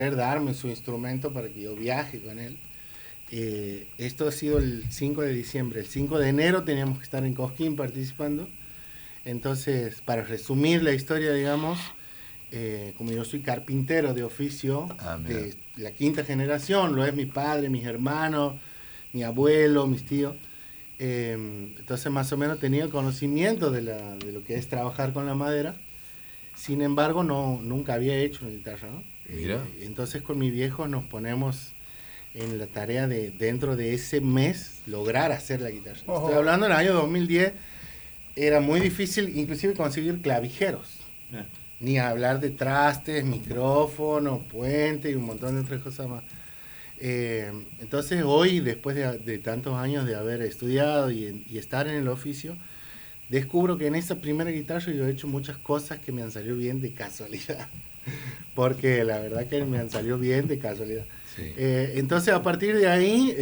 darme su instrumento para que yo viaje con él. Esto ha sido el 5 de diciembre. El 5 de enero teníamos que estar en Cosquín participando. Entonces, para resumir la historia, digamos, como yo soy carpintero de oficio, de la quinta generación, lo es mi padre, mis hermanos, mi abuelo, mis tíos. Entonces, más o menos tenía el conocimiento de lo que es trabajar con la madera. Sin embargo, nunca había hecho una guitarra, ¿no? Mira. Entonces, con mi viejo nos ponemos en la tarea de, dentro de ese mes, lograr hacer la guitarra. Estoy hablando del año 2010, era muy difícil inclusive conseguir clavijeros. Ni hablar de trastes, micrófono, puente y un montón de otras cosas más. Entonces hoy, después de tantos años de haber estudiado y estar en el oficio, descubro que en esa primera guitarra yo he hecho muchas cosas que me han salido bien de casualidad. Porque la verdad que me han salido bien de casualidad. Sí. Entonces a partir de ahí,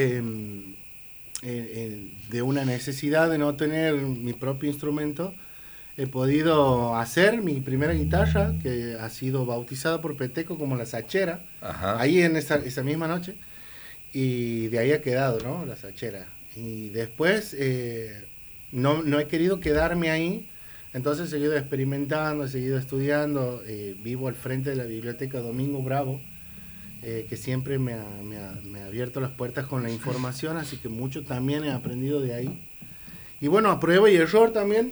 de una necesidad de no tener mi propio instrumento, he podido hacer mi primera guitarra, que ha sido bautizada por Peteco como la Sachera, ahí en esa misma noche, y de ahí ha quedado, ¿no? La Sachera. Y después no he querido quedarme ahí, entonces he seguido experimentando, he seguido estudiando, vivo al frente de la biblioteca Domingo Bravo, que siempre me ha abierto las puertas con la información, así que mucho también he aprendido de ahí. Y bueno, a prueba y error también.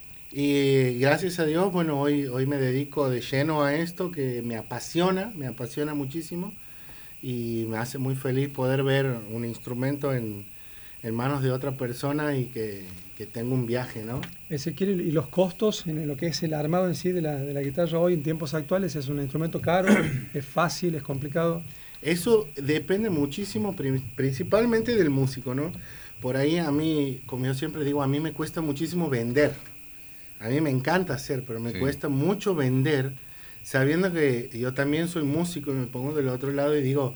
Y gracias a Dios, bueno, hoy me dedico de lleno a esto que me apasiona muchísimo y me hace muy feliz poder ver un instrumento en manos de otra persona y que tenga un viaje, ¿no? Ezequiel, ¿y los costos en lo que es el armado en sí de la guitarra hoy en tiempos actuales? ¿Es un instrumento caro? ¿Es fácil? ¿Es complicado? Eso depende muchísimo, principalmente del músico, ¿no? Por ahí a mí, como yo siempre digo, a mí me cuesta muchísimo vender. A mí me encanta hacer, pero me cuesta mucho vender, sabiendo que yo también soy músico y me pongo del otro lado y digo,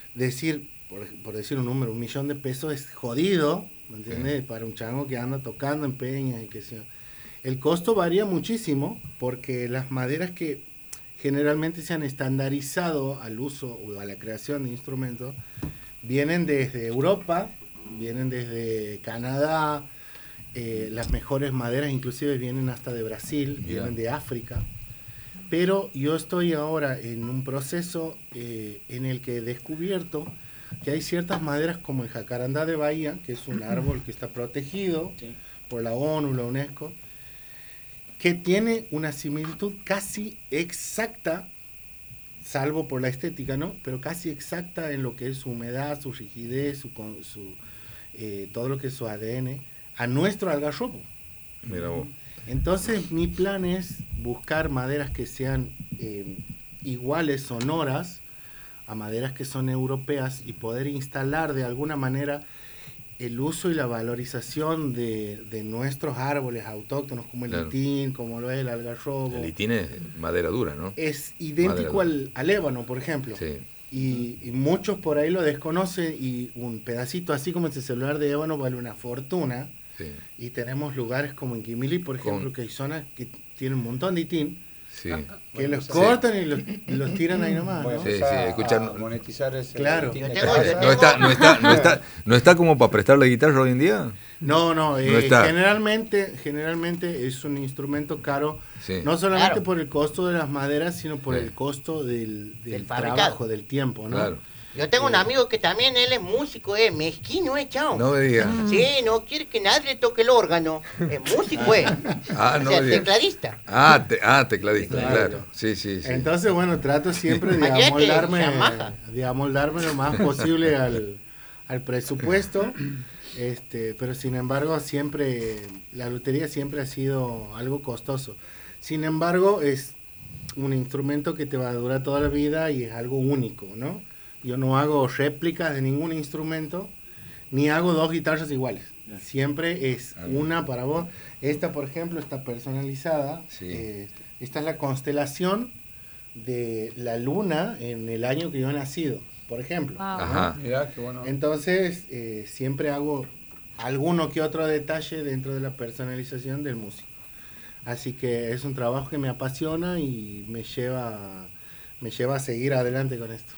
por decir un número, 1.000.000 de pesos es jodido, ¿me entiendes? Para un chango que anda tocando en peñas y que sea. El costo varía muchísimo porque las maderas que generalmente se han estandarizado al uso o a la creación de instrumentos vienen desde Europa, vienen desde Canadá. Las mejores maderas inclusive vienen hasta de Brasil, vienen de África, pero yo estoy ahora en un proceso en el que he descubierto que hay ciertas maderas como el jacarandá de Bahía, que es un árbol que está protegido por la ONU, la UNESCO, que tiene una similitud casi exacta, salvo por la estética, ¿no? Pero casi exacta en lo que es su humedad, su rigidez, todo lo que es su ADN, a nuestro algarrobo. Mira vos. Entonces mi plan es buscar maderas que sean iguales, sonoras, a maderas que son europeas y poder instalar de alguna manera el uso y la valorización de nuestros árboles autóctonos como el litín, como lo es el algarrobo. El litín es madera dura, ¿no? Es idéntico al ébano, por ejemplo. Sí. Y muchos por ahí lo desconocen y un pedacito así como ese celular de ébano vale una fortuna. Sí. Y tenemos lugares como en Quimili, por ejemplo, que hay zonas que tienen un montón de itín, que los cortan y los tiran ahí nomás, ¿no? Sí, escuchar, monetizar ese claro. ¿No está como para prestar la guitarra hoy en día? No, generalmente es un instrumento caro, no solamente por el costo de las maderas, sino por el costo del trabajo, del tiempo, ¿no? Claro. Yo tengo un amigo que también él es músico, mezquino, chao. No me digas. Sí, no quiere que nadie le toque el órgano. Es músico, no o sea, tecladista. Tecladista, claro. Sí. Entonces, bueno, trato siempre de amoldarme lo más posible al presupuesto. Pero sin embargo, siempre, la lutería siempre ha sido algo costoso. Sin embargo, es un instrumento que te va a durar toda la vida y es algo único, ¿no? Yo no hago réplicas de ningún instrumento, ni hago dos guitarras iguales. Siempre es una para vos. Esta, por ejemplo, está personalizada. Esta es la constelación de la luna en el año que yo he nacido, por ejemplo. Ajá. Mirá, qué bueno. Entonces, siempre hago alguno que otro detalle dentro de la personalización del músico. Así que es un trabajo que me apasiona y me lleva me lleva a seguir adelante con esto.